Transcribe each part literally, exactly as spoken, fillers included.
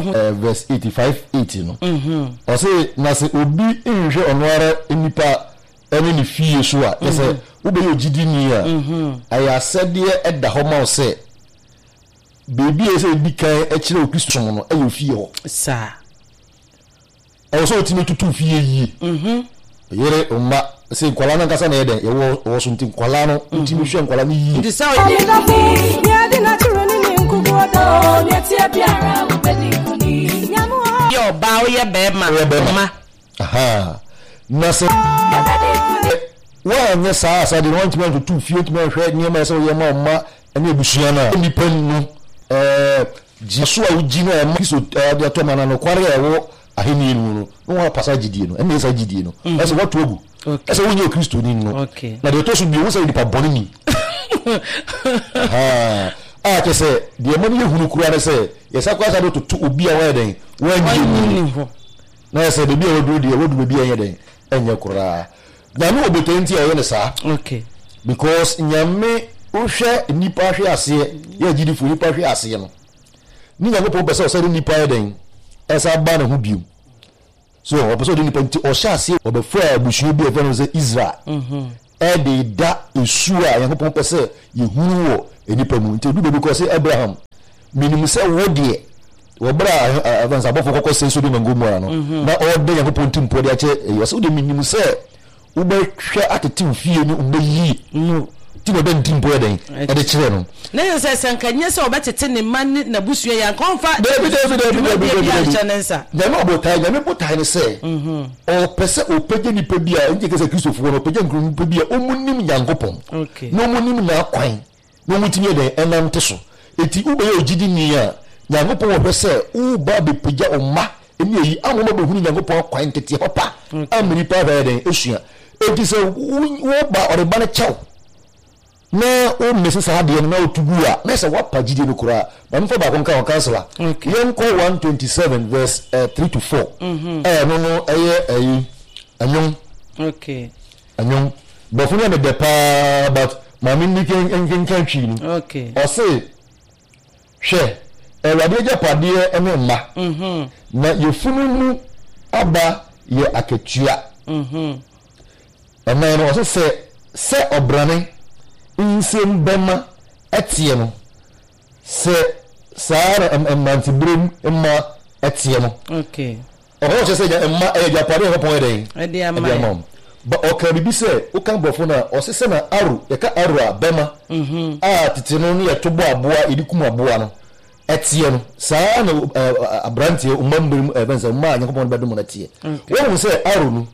verse eighty-five eighty no mhm o say na se obi nhwe onware nipa ene ni fie so a say ube ogidi ni a mhm aya sede eda ho ma o say baby e say bi kan e kire o Kristo no e yo fie ho sa o so timi tutu fie yi mhm yere umma say kwala na kasa na eden ye wo wo so ntin kwala no ntimi hwe kwala ni yi ndi sa o ye di na turo ni nkugo do ne tie biara wo bedi kuni nyamu yo ba o ye be ma ma aha na se wa nya sa sa di want me to two fie to me hwe ni ma se ye ma ma ene ebusua na ni pan no eh jisu a uji na ma so de to ma na no kware e wo ahini nu no no wa pasa gidie no ene sa gidie no e se what ogu e se wonye Kristo ni no na de to so bi wo se di pa boni ni aha ah ke se de mo ni hunu kura na se ye sa kwa sa do to obi a wa den wa ni ho na se de bi a wodu de wodu bi a ye den enye kura na no obetenti a ye ne sa okay because nyame ohwe nipa hwe ase ye gidi fu nipa hwe ase no ni nyame po pese o se nipa ye den esa ba na hu biu so o pese o nipa nti o hwe ase o be fra busu bi e fe no se Israel mhm e de da esu a ye po pese ye hunu wo enipa mu nti du be because Abraham minimum se wo de wo bra avansa bofo kokko se so de mangomu ara no na o de ye po ntimpo de ache e so de minimum se wo be hwe atete fie ni umbe yi no ti be ntimpo e den e de kire no na se sankanye se obetete ne man na busua ya konfa de bi de bi de bi de de no botai na me botai ne se mhm o pese o peje ni pe bia nje ke se Kristofo no peje nkru pe bia o munim Nyankopon okay no munim na kwan no mutimi de enam te so eti ube ye ogidi ni a Nyankopon wo pese u ba be peja o ma eni eyi amoma be hunu Nyankopon kwan tete papa amiri pa ba den esua eti se wo ba ore ba na chaw na o mesi sa de na otugu a na se wa pagidi no kura ba mfa ba konka o kansela yenko one twenty-seven verse uh, three to four eh no no eye ayi anyon okay anyon bo funu na de pa but mami ni ken ken ken twi ni okay o se hwe e wade ja pade ene ma mhm na yefunu mu aba ye aketua mhm e na no o se se obrane insem bema etie no se sara emanti brim emma etie no okay o ho se ja emma e ja pare ho pon eden e dia ma ba o ka bibi se o kan bofo na o se se na aru e ka aru a bema mhm ah tete no ne tobo aboa edikum aboa no etie no saa na abrantie o mambrim ebensa ma Nyankopon be dum na tie wo se aru no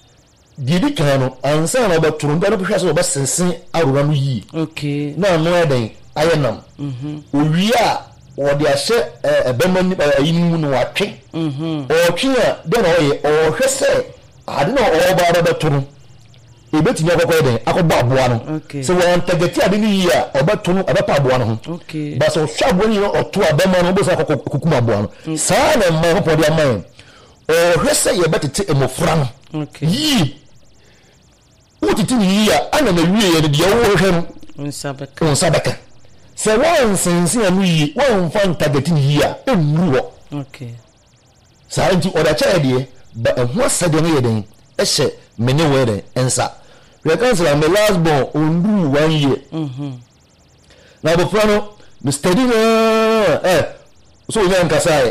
didi kano ansa na ba turumba no hwase ba sensen arura no yi okay na no eden ayenam mhm owia wo de ahye ebema ni ayimu no watwe mhm o twa de na oye o hwese ade na o ba ba betunu ebetini akokọ eden akọba aboa no so won tageti ade ni yi a obetunu abepa aboa no okay ba so hwabo ni no oto abema no bosa akokuma aboa no saa na ma ho podi aman o hwese ye betete emofra no okay yi utiti ni ya ana na wie ye de wo hwe no nsabeka nsabeka se won sensi anu yi won fan target ni ya emru wo okay sa nti oda cha de ba ho asade no ye den ehye menye we den ensa we cancel my last born ondu one year mhm na bo frano Mister Dino eh so nya nkasai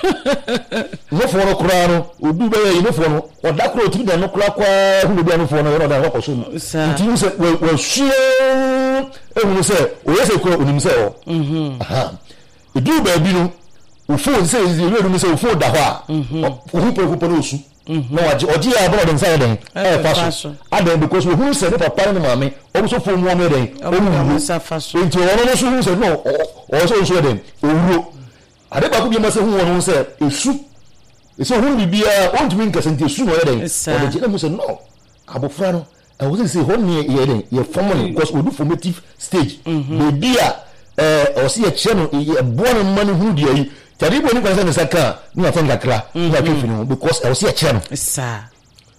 no fono kurano obi be ye no fono oda kro ti de no kura kwa hu bi no fono no da ko so nti se we hwie e hu se o yese ko onim se o mhm aha edu ba bi no o fo se ye no se o fo da ho a o hu pe ko no su no waji oji ya bo den sai den e faso adan because we hu se ne papa ne mame o so fo mu o me den o mu sa faso nti o no so hu se no o so so den o wuro ade ba ku bi ma se hu won se esu eso hu bibia want me nka sente esu no yeden o de je na mu se no abofra no I was say hon ne yeden ye formal because we do formative stage baby a eh o se ye che no e bono mani hu dia yi tari bo ni kwa se ne saka ni afa ngakra ni afa finu because o se ye che no sa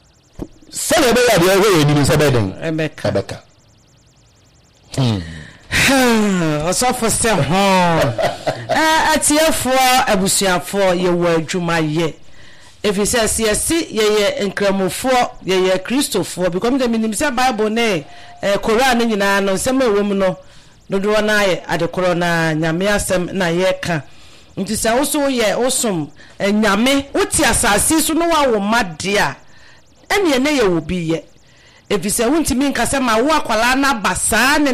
sa na be ya de we ni nsa beden ebeka ebeka hmm Osofo se ho eh atiefo abusuafo ye wo adwuma ye efise se si ye ye nkramofo ye ye kristofo because me minim se bible ne eh Quran nyina no se mewom no dodo na ye adekoro na nyame asem na ye ka nti se wo so ye osom nyame uti asase so no wa wo madea ene ne ye wo bi ye efise wuntimi nkase ma wo akwala na basa ne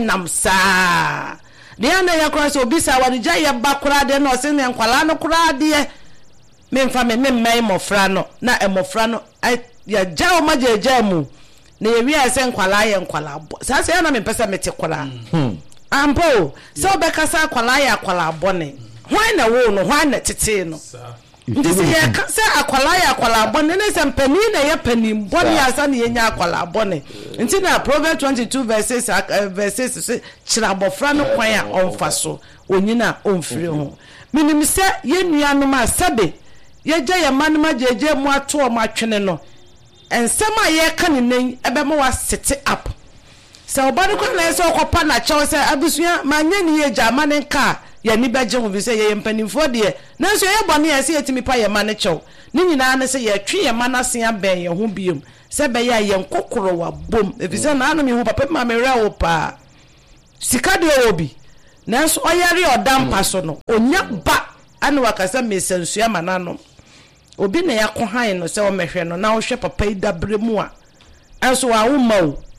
namsa de ana ya kora so obi sa wani gya ye ba kora de no se ne nkwala no kora de me mfa me me mai mofra no na emofra no ya gya o magya mu na ye wi ase nkwala ye nkwala bo sa se na me pesa mete kora hmm ampo so obekasa akwala ye akwala bone hwan na wo no hwan na tete no ndisi ye ka se akwala ya akwala bone ne se mpani na ye pani bone asa na ye nya akwala bone nti na Proverbs twenty-two verses uh, verses se kira bofra no kwan a onfa so onyina onfiri ho minim se ye nuanom asabe ye gya ye manoma jeje mu ato o matwene no ensem a ye ka ne nan ebe ma wa set up se obadu ko na se okopa na chew se abusua manya ni ye gya manen ka ya ni beje ho bi se ye mpanimfo de na so ye bone ye se yetimi pa ye mane chew ni nyina na se ye twe ye manase aben ye ho biom se be ya ye nkokoro wa bom efise na anu mi ho papa ma me re wo pa sika de obi na so oyare odampa so no onya ba anu wakasa mesensu manano obi na ya ko han no se o mehwe no na wo hwe papa idabre mu a enso wa wo ma o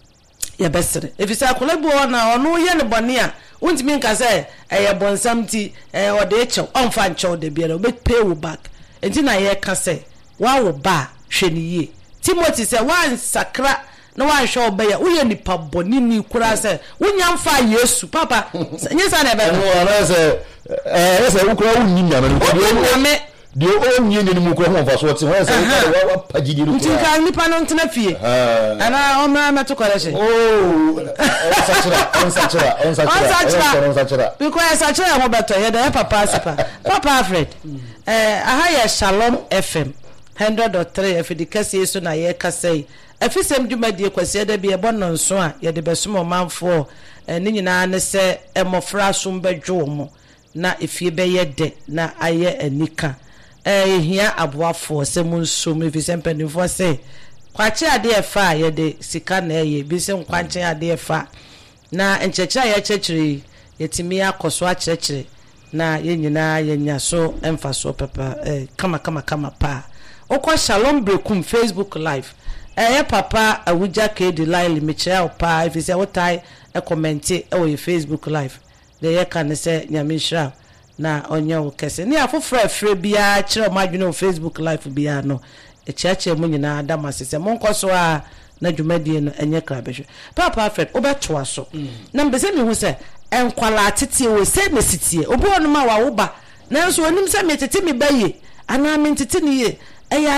ya besere efise akola bi ona ono ye ne bone a untimi nka se eye bonsam ti eh ode eche onfa nche ode bia o be pay wo back enti na ye ka se wa wo ba hwe ni ye Timothy se wan sakra na wan hwe obeya uye nipa boni ni kura se unya mfa Yesu papa nyesa na be no na se eh se ukura unyi nyame nyame de o nyi ni mu kura ho mfa so ti ho se wa pagidi no kura ntika nipa no ntena fie ana o ma ma to kore she oh sakra on sakra on sakra on sakra because sakra ho beto ye de papa sipa papa Alfred eh aha ye Shalom F M one hundred point three F D kase so na ye kasei afisem dwuma die kwase da bi e bono nso a ye de besom manfo ni nyina ne se emofra so mbedwo mo na efie be ye de na aye anika eh hia aboafo se mun so me fi sempanifo se kwache ade efa ye de sika na ye bi se nkwanche ade efa na enchecha ye chechiri yetimi akoso a chechiri na ye nyina ye nya so emfa so papa eh kama kama kama pa okwa Shalom Brekum Facebook live eh papa awuja ke de line Michelle pa if say what I comment e o Facebook live de ye kan se nyamishra na onye wo kese ni afofra afre bia kire madwene o Facebook live bia no e chiache mu nyina adamase se mon koso a na dwumadie no enye krabehwe papa Alfred obeto aso na mbese mi hu se enkwala atete wo se mesitie obi onu ma wa wo ba nanso onim se metete mi baye ana mentete ni ye eya